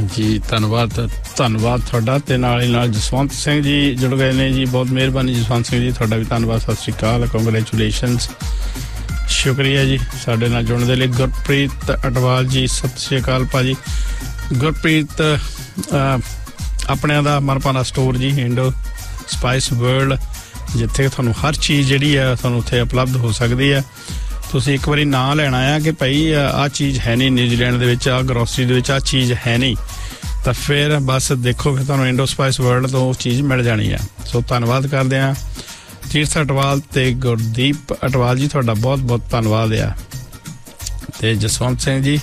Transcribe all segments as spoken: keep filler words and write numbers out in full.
जी धन्नवाद धन्नवाद ਤੁਹਾਡਾ ਤੇ ਨਾਲ ਹੀ ਨਾਲ ਜਸਵੰਤ ਸਿੰਘ ਜੀ ਜੁੜ ਗਏ ਨੇ ਜੀ ਬਹੁਤ ਮਿਹਰਬਾਨੀ ਜਸਵੰਤ ਸਿੰਘ ਜੀ ਤੁਹਾਡਾ ਵੀ ਧੰਨਵਾਦ ਸਤਿ ਸ਼੍ਰੀ ਅਕਾਲ ਕੰਗ੍ਰੈਚੁਲੇਸ਼ਨਸ ਸ਼ੁਕਰੀਆ ਜੀ ਸਾਡੇ ਨਾਲ ਜੁੜਨ ਦੇ ਲਈ ਗੁਰਪ੍ਰੀਤ ਅਟਵਾਲ ਜੀ ਸਤਿ ਸ਼੍ਰੀ ਅਕਾਲ ਭਾਜੀ ਗੁਰਪ੍ਰੀਤ ਆਪਣਿਆਂ ਦਾ ਮਨਪਾਣਾ ਸਟੋਰ ਜੀ ਇੰਡੋ ਸਪਾਈਸ ਵਰਲਡ ਜਿੱਥੇ ਤੁਹਾਨੂੰ ਹਰ ਚੀਜ਼ ਜਿਹੜੀ ਆ ਤੁਹਾਨੂੰ ਉੱਥੇ ਉਪਲਬਧ ਹੋ ਸਕਦੀ ਹੈ ਤੁਸੀਂ ਇੱਕ ਵਾਰੀ ਨਾਂ ਲੈਣਾ ਆ ਕਿ ਭਾਈ ਆਹ ਚੀਜ਼ ਹੈ ਨਹੀਂ ਨਿਊਜ਼ੀਲੈਂਡ ਦੇ ਵਿੱਚ ਆਹ ਗਰੋਸਰੀ ਦੇ ਵਿੱਚ ਆਹ ਚੀਜ਼ ਹੈ ਨਹੀਂ ਤਾਂ ਫਿਰ ਬਸ ਦੇਖੋ ਫਿਰ ਤੁਹਾਨੂੰ ਇੰਡੋ ਸਪਾਈਸ ਵਰਲਡ ਤੋਂ ਉਹ ਚੀਜ਼ ਮਿਲ ਜਾਣੀ ਆ ਸੋ ਧੰਨਵਾਦ ਕਰਦੇ ਹਾਂ ਤੀਰਥ ਅਟਵਾਲ ਤੇ ਗੁਰਦੀਪ ਅਟਵਾਲ ਜੀ ਤੁਹਾਡਾ ਬਹੁਤ ਬਹੁਤ ਧੰਨਵਾਦ ਆ ਤੇ ਜਸਵੰਤ ਸਿੰਘ ਜੀ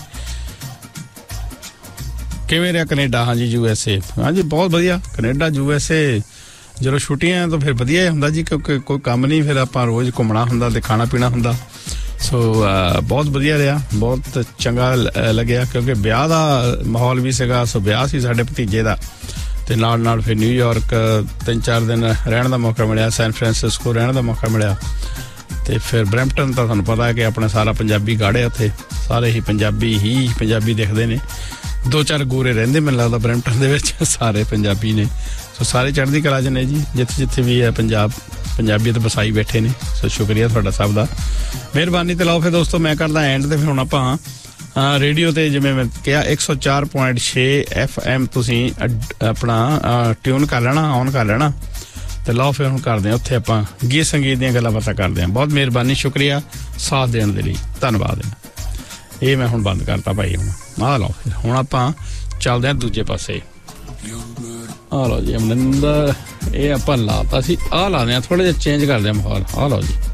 ਕਿਵੇਂ ਰਿਹਾ ਕੈਨੇਡਾ ਹਾਂਜੀ ਯੂ ਐਸ ਏ ਹਾਂਜੀ ਬਹੁਤ ਵਧੀਆ ਕੈਨੇਡਾ ਯੂ ਐਸ ਏ ਜਦੋਂ ਛੁੱਟੀਆਂ ਤਾਂ ਫਿਰ ਵਧੀਆ ਹੁੰਦਾ ਜੀ ਕਿਉਂਕਿ ਕੋਈ ਕੰਮ ਨਹੀਂ ਫਿਰ ਆਪਾਂ ਰੋਜ਼ ਘੁੰਮਣਾ ਹੁੰਦਾ ਤੇ ਖਾਣਾ ਪੀਣਾ ਹੁੰਦਾ ਸੋ ਬਹੁਤ ਵਧੀਆ ਰਿਹਾ ਬਹੁਤ ਚੰਗਾ ਲੱਗਿਆ ਕਿਉਂਕਿ ਵਿਆਹ ਦਾ ਮਾਹੌਲ ਵੀ ਸੀਗਾ ਸੋ ਵਿਆਹ ਸੀ ਸਾਡੇ ਭਤੀਜੇ ਦਾ ਤੇ ਨਾਲ ਨਾਲ ਫਿਰ ਨਿਊਯਾਰਕ ਤਿੰਨ ਚਾਰ ਦਿਨ ਰਹਿਣ ਦਾ ਮੌਕਾ ਮਿਲਿਆ ਸੈਨ ਫਰਾਂਸਿਸਕੋ ਰਹਿਣ ਦਾ ਮੌਕਾ ਮਿਲਿਆ ਤੇ ਫਿਰ ਬਰੈਂਪਟਨ ਤਾਂ ਤੁਹਾਨੂੰ ਪਤਾ ਹੈ ਕਿ ਆਪਣਾ ਸਾਰਾ ਪੰਜਾਬੀ ਗਾੜੇ ਉੱਥੇ ਸਾਰੇ ਹੀ ਪੰਜਾਬੀ ਹੀ ਪੰਜਾਬੀ ਦਿਖਦੇ ਨੇ ਦੋ ਚਾਰ ਗੋਰੇ ਰਹਿੰਦੇ ਮੈਨੂੰ ਲੱਗਦਾ ਬਰੈਂਪਟਨ ਦੇ ਵਿੱਚ ਸਾਰੇ ਪੰਜਾਬੀ ਨੇ ਸੋ ਸਾਰੇ ਚੜ੍ਹਦੀ ਕਲਾ 'ਚ ਨੇ ਜੀ ਜਿੱਥੇ ਜਿੱਥੇ ਵੀ ਹੈ ਪੰਜਾਬ ਪੰਜਾਬੀਅਤ ਵਸਾਈ ਬੈਠੇ ਨੇ ਸੋ ਸ਼ੁਕਰੀਆ ਤੁਹਾਡਾ ਸਭ ਦਾ ਮਿਹਰਬਾਨੀ ਤੇ ਲਾਓ ਫਿਰ ਦੋਸਤੋ ਮੈਂ ਕਰਦਾ ਐਂਡ ਤੇ ਫਿਰ ਹੁਣ ਆਪਾਂ ਰੇਡੀਓ ਤੇ ਜਿਵੇਂ ਮੈਂ ਕਿਹਾ ਇੱਕ ਸੌ ਚਾਰ ਪੁਆਇੰਟ ਛੇ ਐਫ ਐਮ ਤੁਸੀਂ ਆਪਣਾ ਟਿਊਨ ਕਰ ਲੈਣਾ ਔਨ ਕਰ ਲੈਣਾ ਤੇ ਲਾਓ ਫਿਰ ਹੁਣ ਕਰਦੇ ਹਾਂ ਉੱਥੇ ਆਪਾਂ ਗੀਤ ਸੰਗੀਤ ਦੀਆਂ ਗੱਲਾਂ ਬਾਤਾਂ ਕਰਦੇ ਹਾਂ ਬਹੁਤ ਮਿਹਰਬਾਨੀ ਸ਼ੁਕਰੀਆ ਸਾਥ ਦੇਣ ਦੇ ਲਈ ਧੰਨਵਾਦ ਇਹ ਮੈਂ ਹੁਣ ਬੰਦ ਕਰਤਾ ਭਾਈ ਹੁਣ ਆਹ ਲਓ ਫਿਰ ਹੁਣ ਆਪਾਂ ਚੱਲਦੇ ਹਾਂ ਦੂਜੇ ਪਾਸੇ ਆਹ ਲਓ ਜੀ ਅਮਰਿੰਦਰ ਇਹ ਆਪਾਂ ਲਾਤਾ ਸੀ ਆਹ ਲਾਦੇ ਹਾਂ ਥੋੜ੍ਹਾ ਜਿਹਾ ਚੇਂਜ ਕਰਦੇ ਹਾਂ ਮਾਹੌਲ ਆਹ ਲਓ ਜੀ